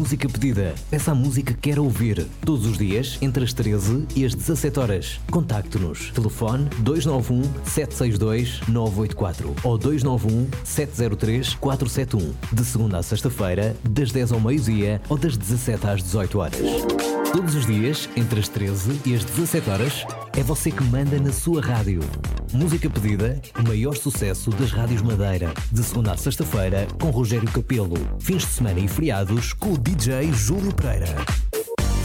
música pedida. Peça a música que quer ouvir. Todos os dias, entre as 13 e as 17 horas. Contacte-nos. Telefone 291 762 984 ou 291 703 471. De segunda a sexta-feira, das 10 ao meio-dia ou das 17 às 18 horas. Todos os dias, entre as 13 e as 17 horas, é você que manda na sua rádio. Música pedida, o maior sucesso das rádios Madeira. De segunda a sexta-feira, com Rogério Capelo. Fins de semana e feriados, com o DJ Júlio Pereira.